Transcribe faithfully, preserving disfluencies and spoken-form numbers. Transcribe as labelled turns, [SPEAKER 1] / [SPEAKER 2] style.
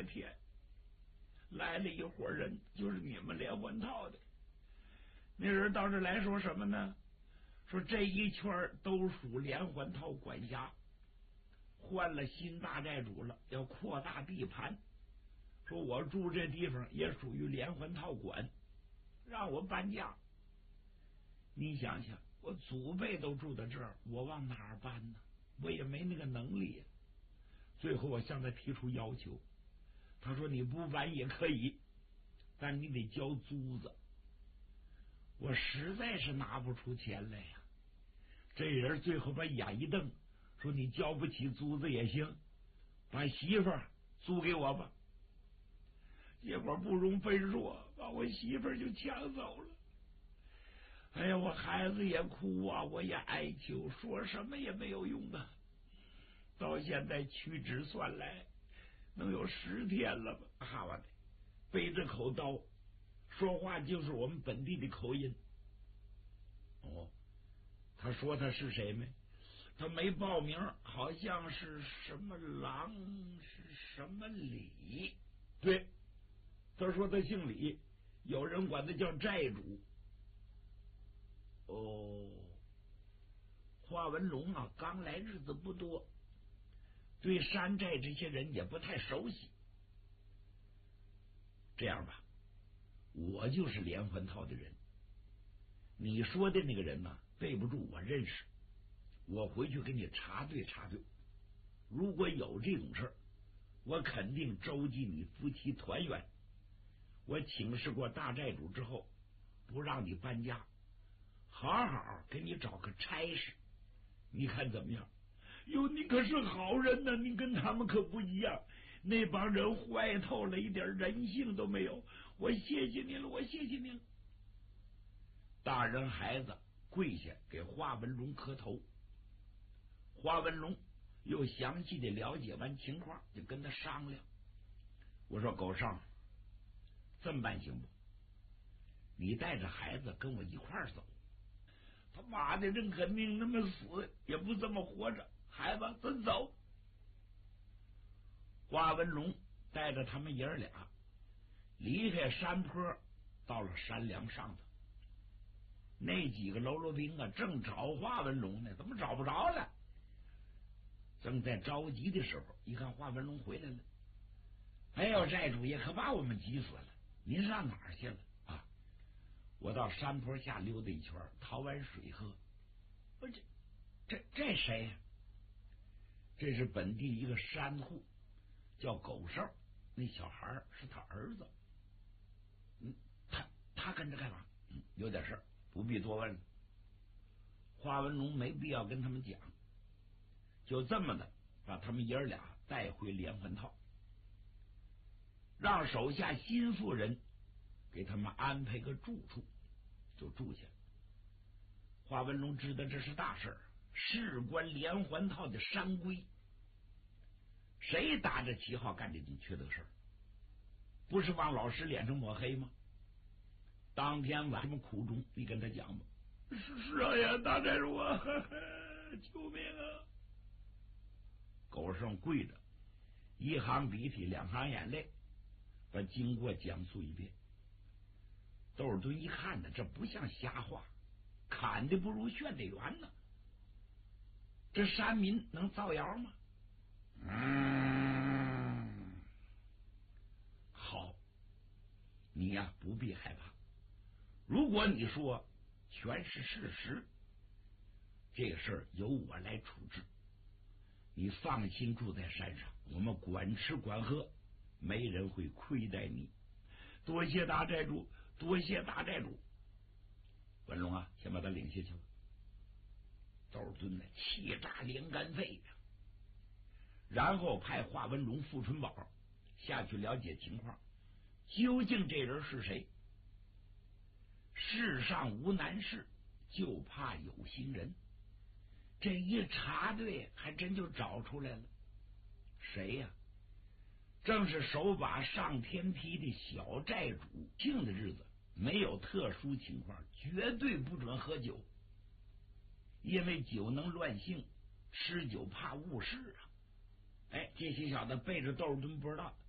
[SPEAKER 1] 天，来了一伙人，就是你们连环套的。那人到这来说什么呢？说这一圈都属连环套管辖，换了新大债主了，要扩大地盘。说我住这地方也属于连环套管，让我搬家。你想想，我祖辈都住在这儿，我往哪儿搬呢？我也没那个能力。最后我向他提出要求，他说你不搬也可以，但你得交租子。我实在是拿不出钱来呀。这人最后把眼一瞪，说你交不起租子也行，把媳妇儿租给我吧。结果不容分说，把我媳妇儿就抢走了。哎呀，我孩子也哭啊，我也哀求，说什么也没有用啊。到现在屈指算来，能有十天了吧？哈哇的，背着口刀，说话就是我们本地的口音。哦，他说他是谁没？他没报名，好像是什么郎，是什么李？对，他说他姓李，有人管他叫债主。哦，华文龙啊，刚来日子不多，对山寨这些人也不太熟悉。这样吧，我就是连环套的人，你说的那个人呢，对不住，我认识，我回去给你查对查对。如果有这种事儿，我肯定召集你夫妻团圆。我请示过大债主之后，不让你搬家，好好给你找个差事，你看怎么样？哟，你可是好人呢，你跟他们可不一样，那帮人坏透了，一点人性都没有。我谢谢你了，我谢谢你了。大人孩子跪下给华文龙磕头。华文龙又详细的了解完情况，就跟他商量。我说狗剩，这么办行不？你带着孩子跟我一块儿走。他妈的，人可命那么死，也不这么活着。孩子，咱走。华文龙带着他们爷儿俩离开山坡，到了山梁上头。那几个喽啰兵啊，正找华文龙呢，怎么找不着了？正在着急的时候，一看华文龙回来了。哎呦，债主也可把我们急死了！您上哪儿去了啊？我到山坡下溜达一圈，讨碗水喝。不，这这这谁呀、啊？这是本地一个山户，叫狗少，那小孩是他儿子。嗯，他他跟着干嘛？嗯，有点事儿，不必多问了。华文龙没必要跟他们讲，就这么的把他们爷儿俩带回连环套，让手下心腹人给他们安排个住处，就住下。华文龙知道这是大事，事关连环套的山规，谁打着旗号干这种缺德事儿，不是往老师脸上抹黑吗？当天晚上苦衷，你跟他讲吧。是是啊呀，大寨主啊，救命啊！狗剩跪着，一行鼻涕两行眼泪，把经过讲述一遍。窦尔敦一看呢，这不像瞎话，砍的不如炫得圆呢。这山民能造谣吗？嗯，好，你呀不必害怕。如果你说全是事实，这个事儿由我来处置。你放心住在山上，我们管吃管喝，没人会亏待你。多谢大寨主，多谢大寨主。文龙啊，先把他领下去吧。窦尔敦呢，气炸连肝肺呀、啊。然后派华文龙、傅春宝下去了解情况，究竟这人是谁？世上无难事，就怕有心人。这一查对，还真就找出来了。谁呀、啊？正是手把上天梯的小债主。庆的日子没有特殊情况，绝对不准喝酒，因为酒能乱性，吃酒怕误事啊！哎，这些小子背着窦尔敦不知道，